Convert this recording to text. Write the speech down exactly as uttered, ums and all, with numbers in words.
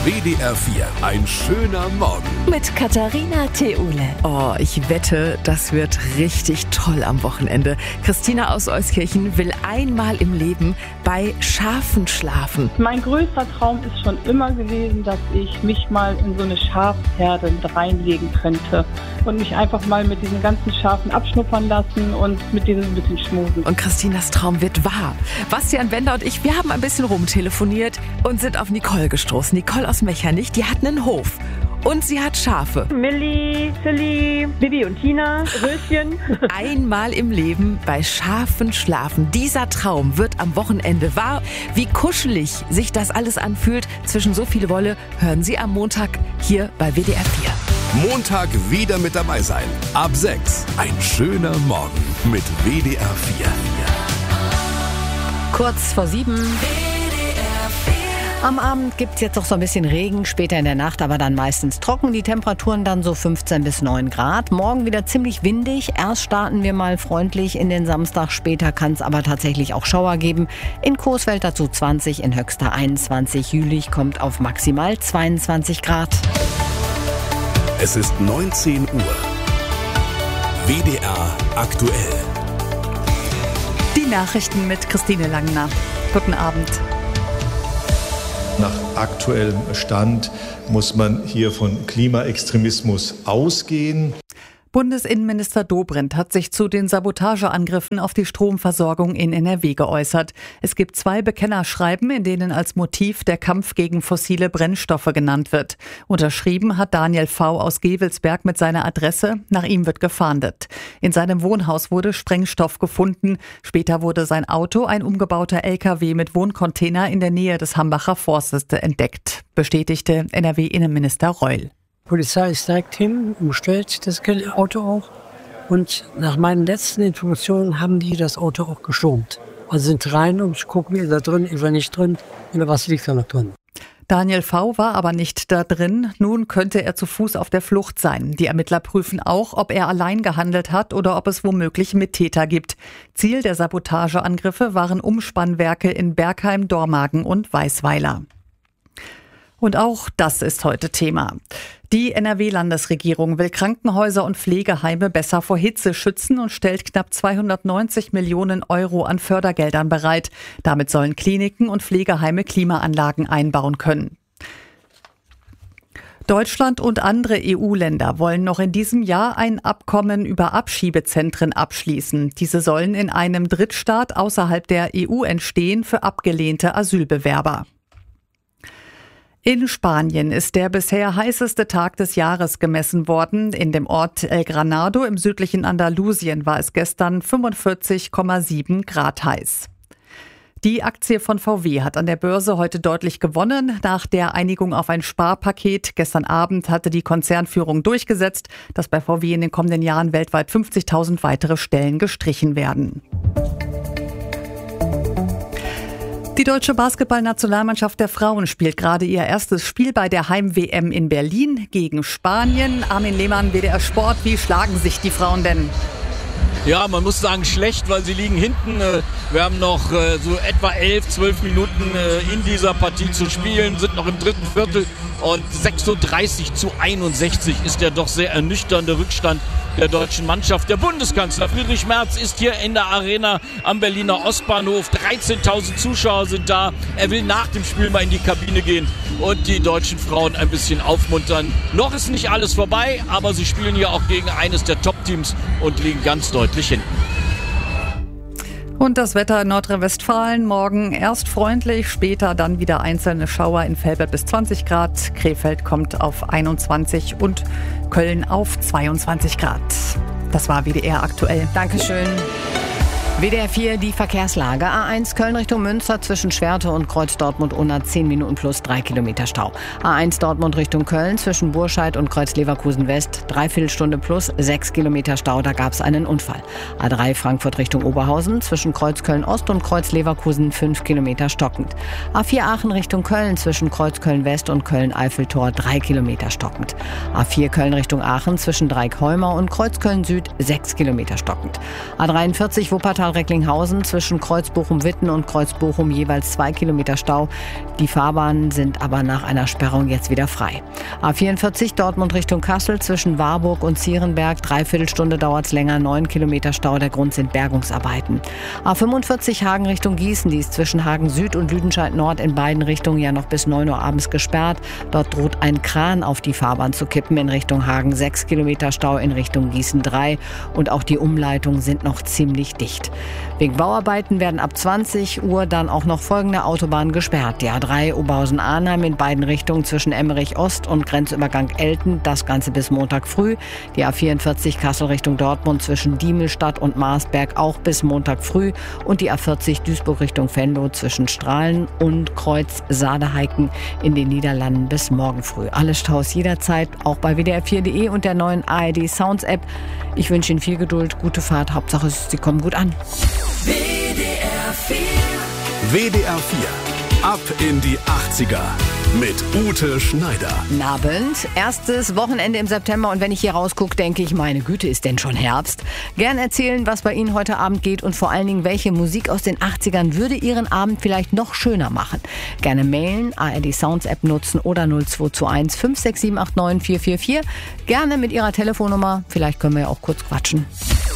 W D R vier, ein schöner Morgen. Mit Katharina Theule. Oh, ich wette, das wird richtig toll am Wochenende. Christina aus Euskirchen will einmal im Leben bei Schafen schlafen. Mein größter Traum ist schon immer gewesen, dass ich mich mal in so eine Schafherde reinlegen könnte und mich einfach mal mit diesen ganzen Schafen abschnuppern lassen und mit denen ein bisschen schmusen. Und Christinas Traum wird wahr. Bastian Wender und ich, wir haben ein bisschen rumtelefoniert und sind auf Nicole gestoßen. Nicole aus Mechernich, die hat einen Hof. Und sie hat Schafe. Milli, Silly, Bibi und Tina, Röschen. Einmal im Leben bei Schafen schlafen. Dieser Traum wird am Wochenende wahr. Wie kuschelig sich das alles anfühlt zwischen so viel Wolle, hören Sie am Montag hier bei W D R vier. Montag wieder mit dabei sein. Ab sechs. Ein schöner Morgen mit W D R vier. Kurz vor sieben. Am Abend gibt es jetzt noch so ein bisschen Regen, später in der Nacht aber dann meistens trocken. Die Temperaturen dann so fünfzehn bis neun Grad. Morgen wieder ziemlich windig. Erst starten wir mal freundlich in den Samstag, später kann es aber tatsächlich auch Schauer geben. In Coesfeld dazu zwanzig, in Höxter einundzwanzig. Jülich kommt auf maximal zweiundzwanzig Grad. Es ist neunzehn Uhr. W D R aktuell. Die Nachrichten mit Christine Langner. Guten Abend. Nach aktuellem Stand muss man hier von Klimaextremismus ausgehen. Bundesinnenminister Dobrindt hat sich zu den Sabotageangriffen auf die Stromversorgung in N R W geäußert. Es gibt zwei Bekennerschreiben, in denen als Motiv der Kampf gegen fossile Brennstoffe genannt wird. Unterschrieben hat Daniel V. aus Gevelsberg mit seiner Adresse. Nach ihm wird gefahndet. In seinem Wohnhaus wurde Sprengstoff gefunden. Später wurde sein Auto, ein umgebauter L K W mit Wohncontainer, in der Nähe des Hambacher Forstes entdeckt, bestätigte N R W-Innenminister Reul. Die Polizei ist direkt hin, umstellt das Auto auch. Und nach meinen letzten Informationen haben die das Auto auch gestürmt. Also sind rein, um zu gucken, ist er drin, ist er nicht drin, oder was liegt da noch drin. Daniel V. war aber nicht da drin. Nun könnte er zu Fuß auf der Flucht sein. Die Ermittler prüfen auch, ob er allein gehandelt hat oder ob es womöglich Mittäter gibt. Ziel der Sabotageangriffe waren Umspannwerke in Bergheim, Dormagen und Weißweiler. Und auch das ist heute Thema. Die N R W-Landesregierung will Krankenhäuser und Pflegeheime besser vor Hitze schützen und stellt knapp zweihundertneunzig Millionen Euro an Fördergeldern bereit. Damit sollen Kliniken und Pflegeheime Klimaanlagen einbauen können. Deutschland und andere E U-Länder wollen noch in diesem Jahr ein Abkommen über Abschiebezentren abschließen. Diese sollen in einem Drittstaat außerhalb der E U entstehen für abgelehnte Asylbewerber. In Spanien ist der bisher heißeste Tag des Jahres gemessen worden. In dem Ort El Granado im südlichen Andalusien war es gestern fünfundvierzig Komma sieben Grad heiß. Die Aktie von V W hat an der Börse heute deutlich gewonnen. Nach der Einigung auf ein Sparpaket gestern Abend hatte die Konzernführung durchgesetzt, dass bei V W in den kommenden Jahren weltweit fünfzigtausend weitere Stellen gestrichen werden. Die deutsche Basketballnationalmannschaft der Frauen spielt gerade ihr erstes Spiel bei der Heim-W M in Berlin gegen Spanien. Armin Lehmann, W D R Sport, wie schlagen sich die Frauen denn? Ja, man muss sagen schlecht, weil sie liegen hinten. Wir haben noch so etwa elf, zwölf Minuten in dieser Partie zu spielen, sind noch im dritten Viertel und sechsunddreißig zu einundsechzig ist der doch sehr ernüchternde Rückstand der deutschen Mannschaft. Der Bundeskanzler Friedrich Merz ist hier in der Arena am Berliner Ostbahnhof. dreizehntausend Zuschauer sind da. Er will nach dem Spiel mal in die Kabine gehen und die deutschen Frauen ein bisschen aufmuntern. Noch ist nicht alles vorbei, aber sie spielen hier auch gegen eines der Top-Teams und liegen ganz deutlich hinten. Und das Wetter in Nordrhein-Westfalen morgen erst freundlich, später dann wieder einzelne Schauer in Velbert bis zwanzig Grad. Krefeld kommt auf einundzwanzig und Köln auf zweiundzwanzig Grad. Das war W D R aktuell. Dankeschön. W D R vier, die Verkehrslage. A eins Köln Richtung Münster zwischen Schwerte und Kreuz Dortmund-Unna zehn Minuten plus drei Kilometer Stau. A eins Dortmund Richtung Köln zwischen Burscheid und Kreuz Leverkusen-West dreiviertel Stunde plus sechs Kilometer Stau, da gab es einen Unfall. A drei Frankfurt Richtung Oberhausen zwischen Kreuz Köln-Ost und Kreuz Leverkusen fünf Kilometer stockend. A vier Aachen Richtung Köln zwischen Kreuz Köln-West und Köln-Eiffeltor drei Kilometer stockend. A vier Köln Richtung Aachen zwischen Dreieck-Heumau und Kreuz Köln-Süd sechs Kilometer stockend. A dreiundvierzig Wuppertal Wuppertal-Recklinghausen zwischen Kreuz Bochum-Witten und Kreuz Bochum jeweils zwei Kilometer Stau. Die Fahrbahnen sind aber nach einer Sperrung jetzt wieder frei. A vierundvierzig Dortmund Richtung Kassel zwischen Warburg und Zierenberg. Dreiviertelstunde dauert es länger, neun Kilometer Stau. Der Grund sind Bergungsarbeiten. A fünfundvierzig Hagen Richtung Gießen. Die ist zwischen Hagen Süd und Lüdenscheid Nord in beiden Richtungen ja noch bis neun Uhr abends gesperrt. Dort droht ein Kran auf die Fahrbahn zu kippen. In Richtung Hagen sechs Kilometer Stau, in Richtung Gießen drei. Und auch die Umleitungen sind noch ziemlich dicht. Wegen Bauarbeiten werden ab zwanzig Uhr dann auch noch folgende Autobahnen gesperrt. Die A drei Oberhausen-Arnheim in beiden Richtungen zwischen Emmerich Ost und Grenzübergang Elten. Das Ganze bis Montag früh. Die A vierundvierzig Kassel Richtung Dortmund zwischen Diemelstadt und Marsberg auch bis Montag früh. Und die A vierzig Duisburg Richtung Venlo zwischen Strahlen und Kreuz Saadeheiken in den Niederlanden bis morgen früh. Alle Staus jederzeit, auch bei W D R vier punkt de und der neuen A R D Sounds App. Ich wünsche Ihnen viel Geduld, gute Fahrt. Hauptsache, Sie kommen gut an. W D R vier. W D R vier. Ab in die achtziger mit Ute Schneider. Guten Abend. Erstes Wochenende im September und wenn ich hier rausgucke, denke ich, meine Güte, ist denn schon Herbst? Gern erzählen, was bei Ihnen heute Abend geht und vor allen Dingen, welche Musik aus den achtzigern würde Ihren Abend vielleicht noch schöner machen. Gerne mailen, A R D Sounds App nutzen oder null zwei zwei eins fünf sechs sieben acht neun vier vier vier. Gerne mit Ihrer Telefonnummer, vielleicht können wir ja auch kurz quatschen.